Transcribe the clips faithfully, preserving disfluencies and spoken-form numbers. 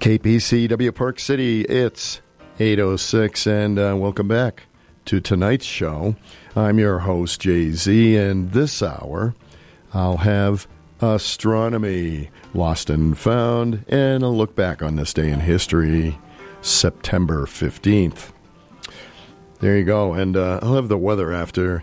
K P C W Park City, it's eight oh six, and uh, welcome back to tonight's show. I'm your host, Jay Z, and this hour I'll have astronomy, lost and found, and a look back on this day in history, September fifteenth. There you go, and uh, I'll have the weather after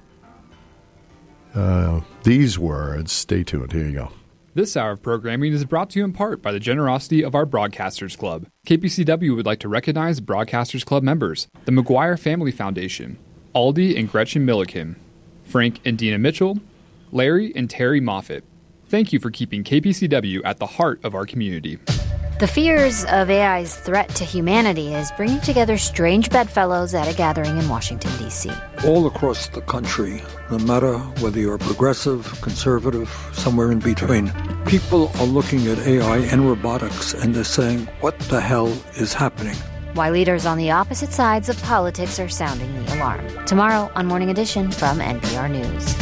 uh, these words. Stay tuned. Here you go. This hour of programming is brought to you in part by the generosity of our Broadcasters Club. K P C W would like to recognize Broadcasters Club members, the McGuire Family Foundation, Aldi and Gretchen Milliken, Frank and Dina Mitchell, Larry and Terry Moffitt. Thank you for keeping K P C W at the heart of our community. The fears of A I's threat to humanity is bringing together strange bedfellows at a gathering in Washington, D C All across the country, no matter whether you're progressive, conservative, somewhere in between, people are looking at A I and robotics and they're saying, what the hell is happening? Why leaders on the opposite sides of politics are sounding the alarm. Tomorrow on Morning Edition from N P R News.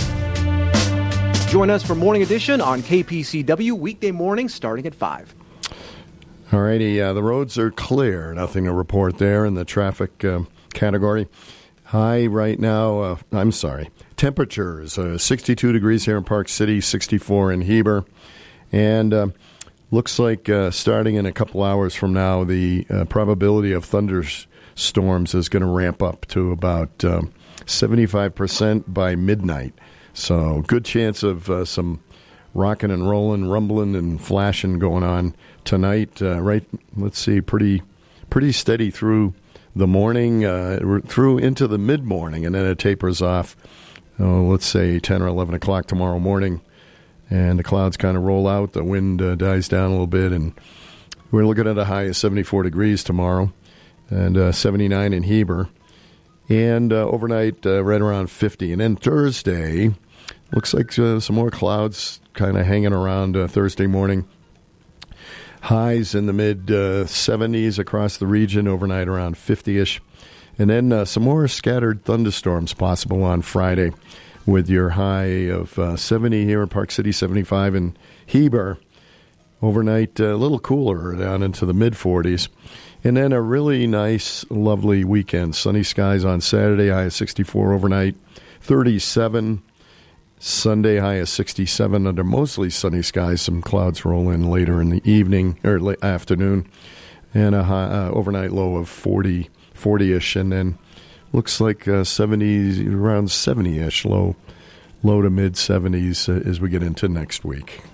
Join us for Morning Edition on K P C W weekday mornings starting at five. All righty, uh, the roads are clear. Nothing to report there in the traffic uh, category. High right now, uh, I'm sorry, temperatures, uh, sixty-two degrees here in Park City, sixty-four in Heber. And uh, looks like uh, starting in a couple hours from now, the uh, probability of thunderstorms is going to ramp up to about uh, seventy-five percent by midnight. So good chance of uh, some rocking and rolling, rumbling and flashing going on tonight. Uh, right, let's see, pretty pretty steady through the morning, uh, through into the mid-morning, and then it tapers off, oh, let's say ten or eleven o'clock tomorrow morning, and the clouds kind of roll out, the wind uh, dies down a little bit, and we're looking at a high of seventy-four degrees tomorrow, and uh, seventy-nine in Heber, and uh, overnight uh, right around fifty. And then Thursday, looks like uh, some more clouds kind of hanging around uh, Thursday morning. Highs in the mid-seventies uh, across the region, overnight around fifty-ish. And then uh, some more scattered thunderstorms possible on Friday with your high of uh, seventy here in Park City, seventy-five in Heber. Overnight uh, a little cooler down into the mid-forties. And then a really nice, lovely weekend. Sunny skies on Saturday, high of sixty-four overnight, thirty-seven. Sunday, high of sixty-seven under mostly sunny skies. Some clouds roll in later in the evening or late afternoon. And a high, uh, overnight low of forty, forty-ish. And then looks like uh, seventy, around seventy-ish, low, low to mid-seventies uh, as we get into next week.